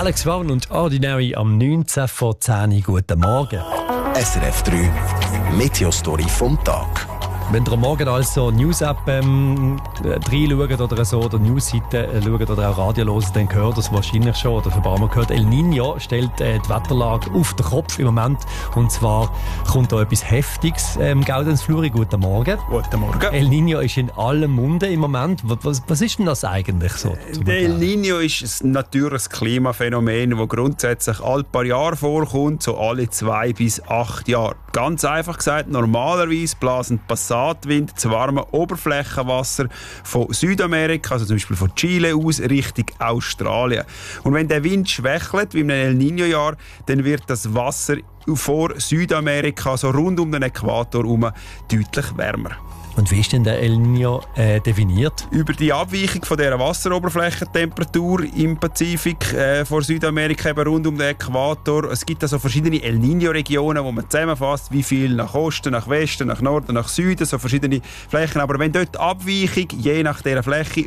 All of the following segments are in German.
Alex Warren und Ordinary am 19 vor 10 Uhr. Guten Morgen. SRF 3 Meteostory vom Tag. Wenn ihr am Morgen also News-App reinschaut oder so, oder News-Seite schaut oder auch Radio hören, dann gehört das wahrscheinlich schon, oder für ein paar Mal gehört, El Niño stellt die Wetterlage auf den Kopf im Moment. Und zwar kommt da etwas Heftiges. Gaudenz Fluri, guten Morgen. Guten Morgen. El Niño ist in allem Munde im Moment. Was ist denn das eigentlich so? Der El Niño ist ein natürliches Klimaphänomen, das grundsätzlich alle paar Jahre vorkommt, so alle 2 bis 8 Jahre. Ganz einfach gesagt, normalerweise blasen Passatwind das warme Oberflächenwasser von Südamerika, also zum Beispiel von Chile aus, Richtung Australien. Und wenn der Wind schwächelt, wie im El Niño-Jahr, dann wird das Wasser vor Südamerika, so rund um den Äquator herum, deutlich wärmer. Und wie ist denn der El Niño definiert? Über die Abweichung von dieser Wasseroberflächentemperatur im Pazifik vor Südamerika, eben rund um den Äquator. Es gibt also verschiedene El Niño-Regionen, wo man zusammenfasst, wie viel nach Osten, nach Westen, nach Norden, nach Süden, so verschiedene Flächen. Aber wenn dort die Abweichung je nach dieser Fläche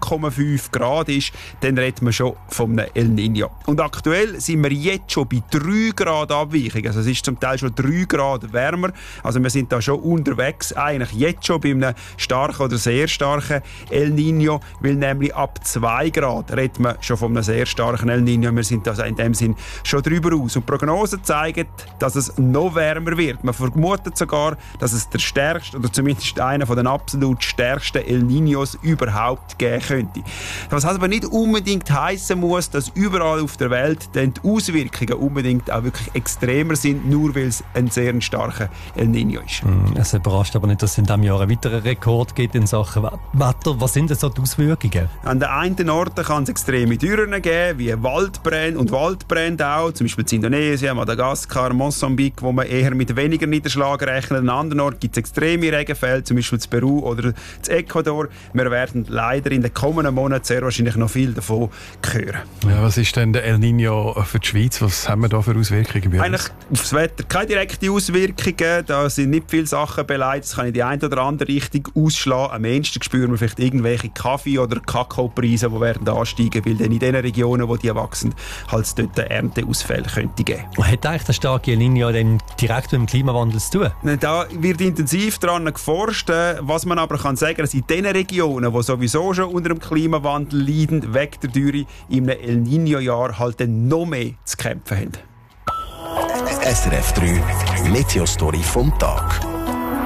0,5 Grad ist, dann redet man schon von einem El Niño. Und aktuell sind wir jetzt schon bei 3 Grad Abweichung. Also es ist zum Teil schon 3 Grad wärmer. Also wir sind da schon unterwegs, eigentlich jetzt schon bei einem starken oder sehr starken El Niño, weil nämlich ab 2 Grad redet man schon von einem sehr starken El Niño. Wir sind also in dem Sinn schon drüber aus. Und Prognosen zeigen, dass es noch wärmer wird. Man vermutet sogar, dass es der stärkste oder zumindest einer von den absolut stärksten El Niños überhaupt geben könnte. Was aber nicht unbedingt heissen muss, dass überall auf der Welt dann die Auswirkungen unbedingt auch wirklich extremer sind, nur weil es ein sehr starker El Niño ist. Es überrascht aber nicht, dass es in diesem Jahr einen weiteren Rekord gibt in Sachen Wetter. Was sind denn so die Auswirkungen? An den einen Orten kann es extreme Dürren geben, wie Waldbrände und Waldbrände auch, zum Beispiel in Indonesien, Madagaskar, Mosambik, wo man eher mit weniger Niederschlag rechnet. An anderen Orten gibt es extreme Regenfälle, zum Beispiel in Peru oder in Ecuador. Wir werden leider in den kommenden Monaten sehr wahrscheinlich noch viel davon hören. Ja, was ist denn der El Niño für die Schweiz? Was haben wir da für Auswirkungen? Eigentlich aufs Wetter keine direkten Auswirkungen. Da sind nicht viele Sachen beleidigt. Das kann in die eine oder andere Richtung ausschlagen. Am ehesten spüren wir vielleicht irgendwelche Kaffee- oder Kakaopreise, die werden ansteigen, weil dann in den Regionen, wo die wachsen, halt dort Ernteausfälle könnte geben. Hat eigentlich der starke El Niño denn direkt mit dem Klimawandel zu tun? Da wird intensiv daran geforscht. Was man aber kann sagen, dass in den Regionen, die sowieso schon unter dem Klimawandel leiden, wegen der Dürre, in einem El Niño-Jahr halt dann noch mehr zu kämpfen haben. SRF 3 Meteostory vom Tag.